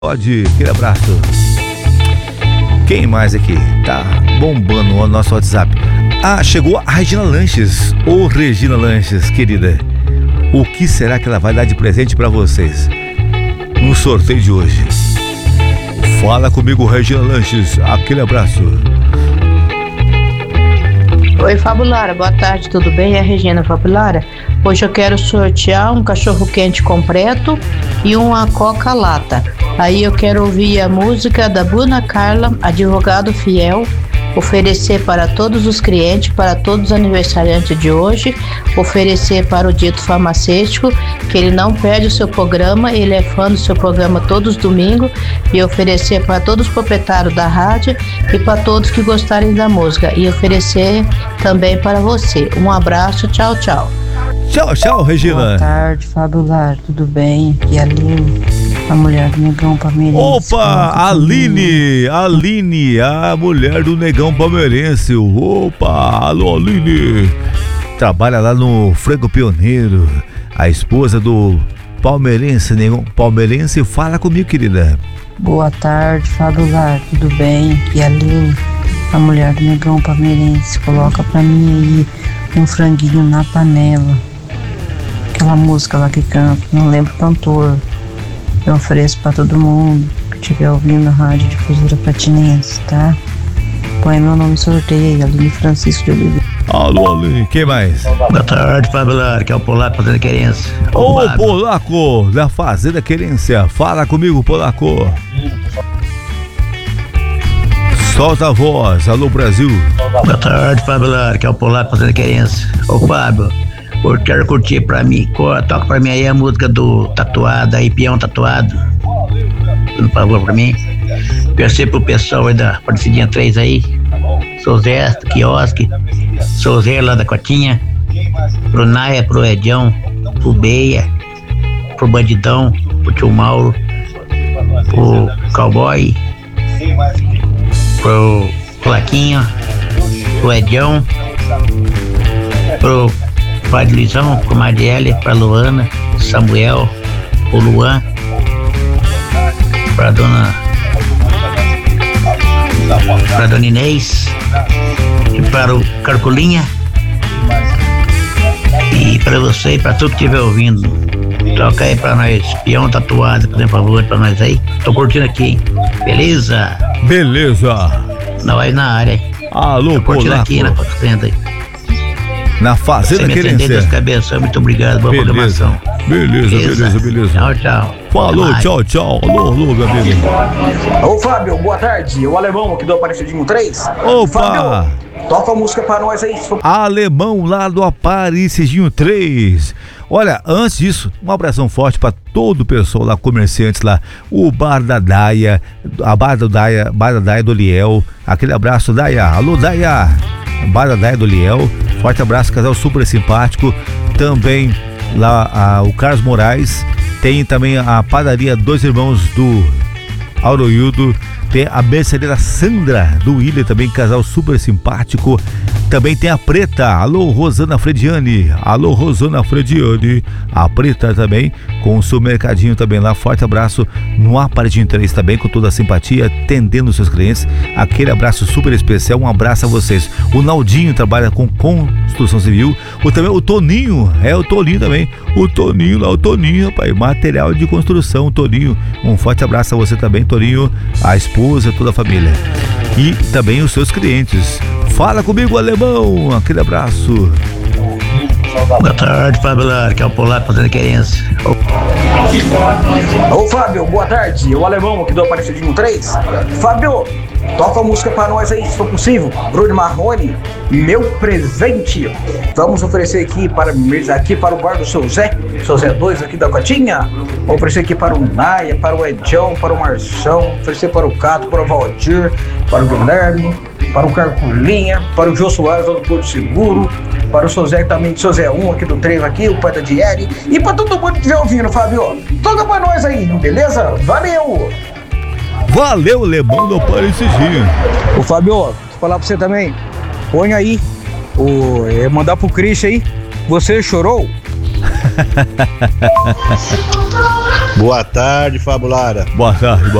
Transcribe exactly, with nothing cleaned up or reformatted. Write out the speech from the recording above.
Pode, aquele abraço. Quem mais aqui? Tá bombando o nosso WhatsApp. Ah, chegou a Regina Lanches. Ô Regina Lanches, querida, o que será que ela vai dar de presente pra vocês no sorteio de hoje? Fala comigo, Regina Lanches, aquele abraço. Oi, Fabulara, boa tarde, tudo bem? É a Regina Fabulara. Hoje eu quero sortear um cachorro quente completo e uma coca lata. Aí eu quero ouvir a música da Bruna Carla, Advogado Fiel, oferecer para todos os clientes, para todos os aniversariantes de hoje, oferecer para o dito farmacêutico, que ele não perde o seu programa, ele é fã do seu programa todos os domingos, e oferecer para todos os proprietários da rádio e para todos que gostarem da música, e oferecer também para você. Um abraço, tchau, tchau. Tchau, tchau, Regina. Boa tarde, Fabular, tudo bem? Aqui é a Aline, a mulher do Negão Palmeirense. Opa, Aline, Aline, a mulher do Negão Palmeirense. Opa, alô, Aline. Trabalha lá no Frango Pioneiro, a esposa do palmeirense, Negão Palmeirense. Fala comigo, querida. Boa tarde, Fabular, tudo bem? Aqui é a Aline, a mulher do Negão Palmeirense. Coloca pra mim aí um franguinho na panela. Aquela música lá que canta, não lembro o cantor. Eu ofereço pra todo mundo que estiver ouvindo a rádio Difusora Patinense, tá? Põe meu nome em sorteio, Aline Francisco de Oliveira. Alô, Aline, quem mais? Boa tarde, Fabular, que é o Polaco Fazenda Querência. Ô, Fábio. Polaco, da Fazenda Querência. Fala comigo, Polaco. Solta a voz, alô, Brasil. Boa tarde, Fabular, que é o Polaco Fazenda Querência. Ô, Fábio, eu quero curtir pra mim, toca pra mim aí a música do Tatuado, aí, Peão Tatuado. Por favor, pra mim. Pensei pro pessoal aí da Parecidinha três aí. Sou Zé, do quiosque. Sou Zé lá da Cotinha. Pro Naia, pro Edião, pro Beia, pro Bandidão, pro Tio Mauro, pro Cowboy, pro Flaquinho, pro Edião, pro Padre Luizão, pro Marielle, pra Luana, Samuel, pro Luan, pra dona pra dona Inês e para o Carcolinha e para você e para tudo que estiver ouvindo. Toca aí pra nós, Peão Tatuado, por favor, pra nós aí. Tô curtindo aqui, hein? Beleza? Beleza. Nós na área, hein? Alô, Tô curtindo Polaco. aqui na Fazenda aí. Na Fazenda Querência. Deus que abençoe, muito obrigado, boa Beleza. programação. Beleza, beleza, beleza. Tchau, tchau. Falou, tchau, tchau. Alô, alô, meu amigo. Ô Fábio, boa tarde. O Alemão aqui do Aparecidinho três. Opa! Fábio, toca a música pra nós aí. Alemão lá do Aparecidinho três. Olha, antes disso, um abração forte para todo o pessoal lá, comerciantes lá, o Bar da Daia, a Bar da Daia, Bar da Daia do Liel. Aquele abraço, Daia. Alô, Daia. Bar da Daia do Liel. Forte abraço, casal super simpático. Também lá a, o Carlos Moraes. Tem também a padaria Dois Irmãos do Auroildo. Tem a mercearia Sandra do William, também casal super simpático. Também tem a Preta, alô Rosana Frediani, alô Rosana Frediani, a Preta também, com o seu mercadinho também lá, forte abraço no Aparecidinho três também, com toda a simpatia, atendendo os seus clientes, aquele abraço super especial, um abraço a vocês. O Naldinho trabalha com construção civil, o, também, o Toninho, é o Toninho também, o Toninho lá, o Toninho, rapaz, material de construção, o Toninho, um forte abraço a você também, Toninho, a esposa, toda a família. E também os seus clientes. Fala comigo, Alemão, aquele abraço. Boa tarde, Fabular, que é o Polaco Fazenda Querência. Ô Fábio, boa tarde. O Alemão aqui do Aparecidinho três. Fábio, toca a música pra nós aí, se for possível. Bruno Marrone, Meu Presente. Vamos oferecer aqui para, aqui para o bar do seu Zé, seu Zé dois aqui da Cotinha. Vou oferecer aqui para o Naia, para o Edião, para o Marção, oferecer para o Cato, para o Valdir, para o Guilherme, para o Carcolinha, para o Jô Soares do Porto Seguro, para o seu Zé também, seu Zé um aqui do treino aqui, o pai da Dieri, e para todo mundo que estiver ouvindo, Fábio. Toca pra nós aí, beleza? Valeu! Valeu, Alemão do Aparecidinho. Ô Fábio, vou falar pra você também, põe aí, o, é, mandar pro Cris aí, você chorou? Boa tarde, Fábio Lara. Boa tarde, boa